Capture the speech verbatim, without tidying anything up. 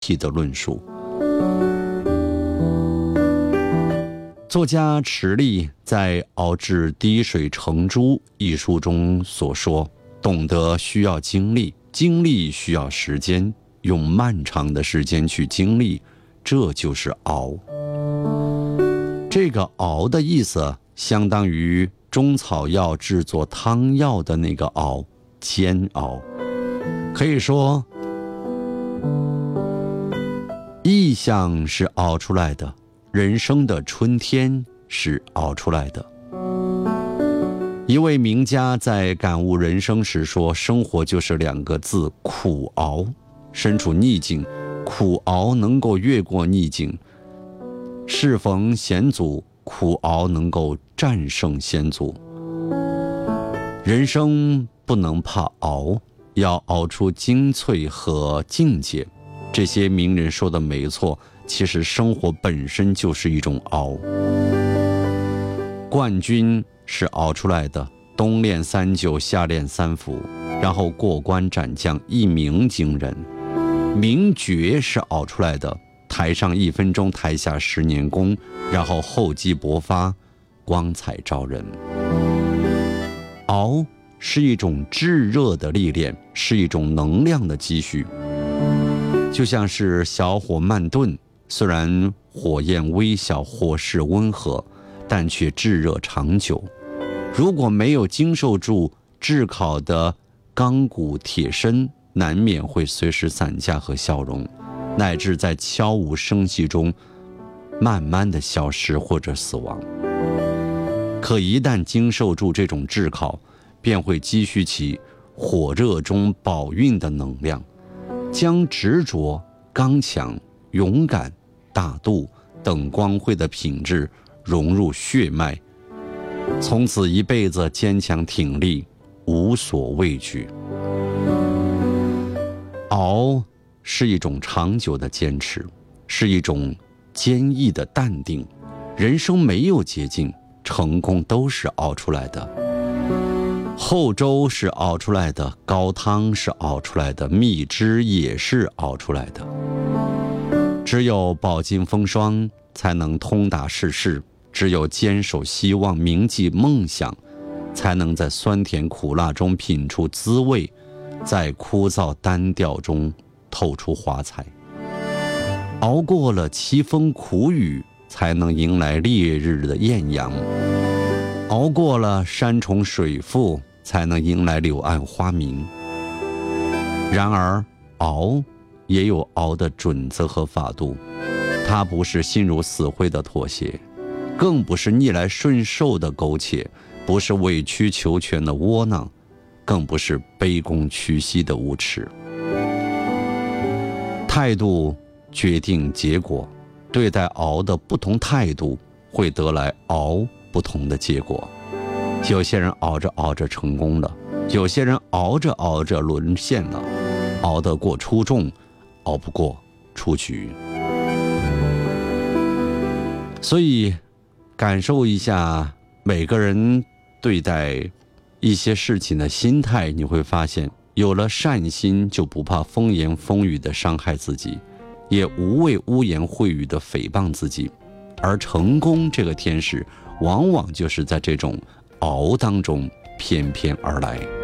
体的论述。作家池莉在《熬至滴水成珠》一书中所说，懂得需要经历，经历需要时间，用漫长的时间去经历，这就是熬。这个熬的意思相当于中草药制作汤药的那个熬，煎熬。可以说意象是熬出来的，人生的春天是熬出来的。一位名家在感悟人生时说，生活就是两个字，苦熬。身处逆境，苦熬能够越过逆境；适逢险阻，苦熬能够战胜险阻。人生不能怕熬，要熬出精粹和境界。这些名人说的没错，其实生活本身就是一种熬。冠军是熬出来的，冬练三九，夏练三伏，然后过关斩将，一鸣惊人。名角是熬出来的，台上一分钟，台下十年功，然后厚积薄发，光彩照人。熬是一种炙热的历练，是一种能量的积蓄。就像是小火慢炖，虽然火焰微小，火势温和，但却炙热长久。如果没有经受住炙烤的钢骨铁身，难免会随时散架和消融，乃至在悄无声息中慢慢的消失或者死亡。可一旦经受住这种炙烤，便会积蓄起火热中宝运的能量，将执着、刚强、勇敢、大度等光辉的品质融入血脉，从此一辈子坚强挺立，无所畏惧。熬是一种长久的坚持，是一种坚毅的淡定。人生没有捷径，成功都是熬出来的。厚粥是熬出来的，高汤是熬出来的，蜜汁也是熬出来的。只有饱经风霜，才能通达世事；只有坚守希望，铭记梦想，才能在酸甜苦辣中品出滋味，在枯燥单调中透出华彩。熬过了凄风苦雨，才能迎来烈日的艳阳；熬过了山重水复，才能迎来柳暗花明。然而熬也有熬的准则和法度，它不是心如死灰的妥协，更不是逆来顺受的苟且，不是委曲求全的窝囊，更不是卑躬屈膝的无耻。态度决定结果，对待熬的不同态度，会得来熬不同的结果。有些人熬着熬着成功了，有些人熬着熬着沦陷了，熬得过出众，熬不过出局。所以感受一下每个人对待一些事情的心态，你会发现有了善心，就不怕风言风语的伤害自己，也无畏污言秽语的诽谤自己。而成功这个天使，往往就是在这种熬当中翩翩而来。